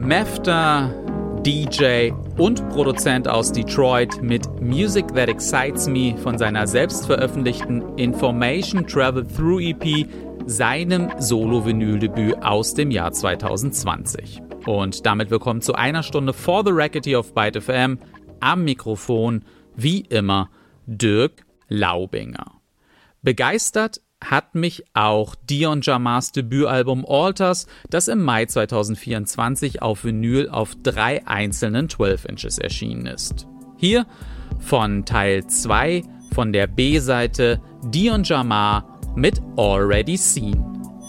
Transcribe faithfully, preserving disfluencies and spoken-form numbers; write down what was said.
Mefta, D J und Produzent aus Detroit mit Music That Excites Me von seiner selbstveröffentlichten Information Travel Through E P, seinem Solo-Vinyl-Debüt aus dem Jahr zwanzig zwanzig. Und damit willkommen zu einer Stunde For the Record hier auf Byte F M. Am Mikrofon, wie immer, Dirk Laubinger. Begeistert hat mich auch Dion Jamars Debütalbum Alters, das im Mai zwanzig vierundzwanzig auf Vinyl auf drei einzelnen zwölf Inches erschienen ist. Hier von Teil zwei von der B-Seite Dion Jamar mit Already Seen.